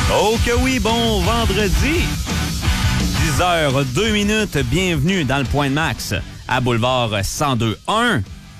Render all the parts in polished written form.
Oh que oui, bon vendredi! 10h02, bienvenue dans le Point de Max à Boulevard 102.1.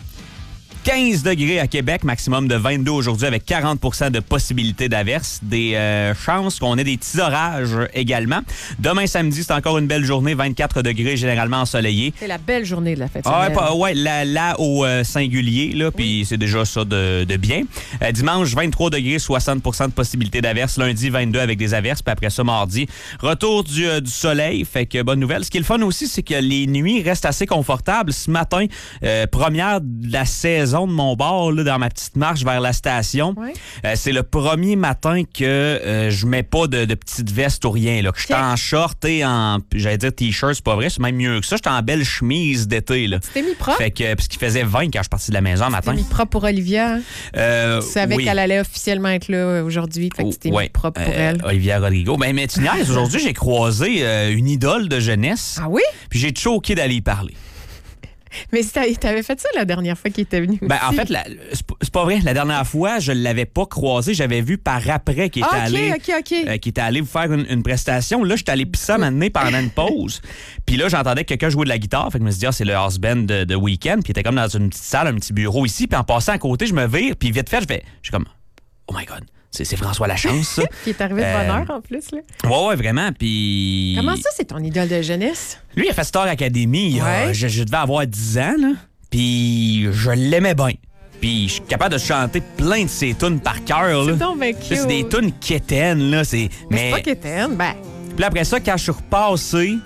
15 degrés à Québec, maximum de 22 aujourd'hui avec 40 % de possibilité d'averse. Des chances qu'on ait des petits orages également. Demain samedi, c'est encore une belle journée, 24 degrés, généralement ensoleillé. C'est la belle journée de la fête. Ouais, là au singulier, là, puis c'est déjà ça de bien. Dimanche, 23 degrés, 60 % de possibilité d'averse. Lundi, 22 avec des averses, puis après ça, mardi, retour du soleil. Fait que bonne nouvelle. Ce qui est le fun aussi, c'est que les nuits restent assez confortables. Ce matin, première de la saison de mon bar, là, dans ma petite marche vers la station. Oui. C'est le premier matin que je mets pas de petite veste ou rien. Là, que je suis en short et en, j'allais dire t-shirt, c'est pas vrai, c'est même mieux que ça. J'étais en belle chemise d'été. Là. Tu t'es mis propre? Fait que, parce qu'il faisait 20 quand je suis parti de la maison le matin. Tu t'es mis propre pour Olivia. Tu savais qu'elle allait officiellement être là aujourd'hui. Fait que tu t'es mis propre pour elle. Olivia Rodrigo. Ben, mais tu niaises, aujourd'hui, j'ai croisé une idole de jeunesse. Ah oui? Puis j'ai choqué d'aller y parler. Mais t'avais fait ça la dernière fois qu'il était venu aussi. Ben, en fait, c'est pas vrai. La dernière fois, je l'avais pas croisé. J'avais vu par après qu'il était allé vous faire une prestation. Là, j'étais allé pisser à m'amener pendant une pause. Puis là, j'entendais quelqu'un jouer de la guitare. Fait que je me suis dit, c'est le house band de Weekend. Puis il était comme dans une petite salle, un petit bureau ici. Puis en passant à côté, je me vire. Puis vite fait, je suis comme, oh my God. C'est François Lachance, ça. Qui est arrivé de bonne heure, en plus. Là. Ouais, vraiment. Puis... Comment ça, c'est ton idole de jeunesse? Lui, il a fait Star Academy. Je devais avoir 10 ans, là. Puis je l'aimais bien. Puis je suis capable de chanter plein de ses tunes par cœur. C'est donc bien cute. C'est des tunes quétaines, là. Mais c'est pas quétaine, ben... Puis après ça, quand je suis repassé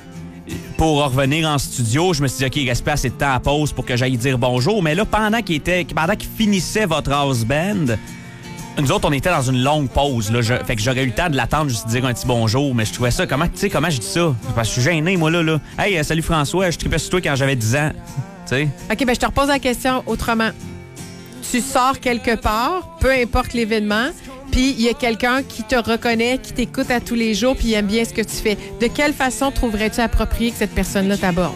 pour revenir en studio, je me suis dit, OK, il reste pas assez de temps à pause pour que j'aille dire bonjour. Mais là, pendant qu'il finissait votre house band... Nous autres, on était dans une longue pause. Là. Fait que j'aurais eu le temps de l'attendre juste de dire un petit bonjour. Mais je trouvais ça... Comment je dis ça? Parce que je suis gêné, moi, là. Hey, salut François, je tripais sur toi quand j'avais 10 ans. T'sais? OK, ben je te repose la question autrement. Tu sors quelque part, peu importe l'événement, puis il y a quelqu'un qui te reconnaît, qui t'écoute à tous les jours, puis il aime bien ce que tu fais. De quelle façon trouverais-tu approprié que cette personne-là t'aborde?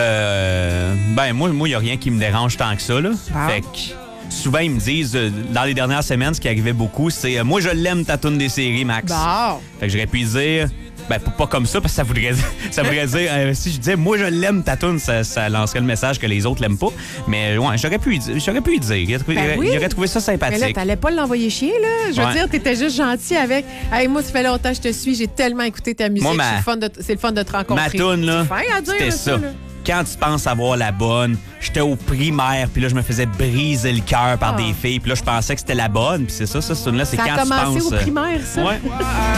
Ben, moi, il n'y a rien qui me dérange tant que ça, là. Ah. Fait que... Souvent, ils me disent, dans les dernières semaines, ce qui arrivait beaucoup, c'est « Moi, je l'aime, ta toune des séries, Max. Bon. » Fait que j'aurais pu dire... Ben, pas comme ça, parce que ça voudrait dire... si je disais « Moi, je l'aime, ta toune », ça lancerait le message que les autres l'aiment pas. Mais ouais, j'aurais pu y dire. Il aurait trouvé ça sympathique. Mais là, t'allais pas l'envoyer chier, là. Je veux dire, t'étais juste gentil avec « Hey, moi, ça fait longtemps que je te suis, j'ai tellement écouté ta musique, c'est le fun de te rencontrer. » Ma toune, là, c'était ça. Là. Quand tu penses avoir la bonne, j'étais au primaire, puis là, je me faisais briser le cœur par des filles, puis là, je pensais que c'était la bonne, puis c'est ça, cette tune-là, c'est quand tu penses... Ça a commencé au primaire, ça? Ouais.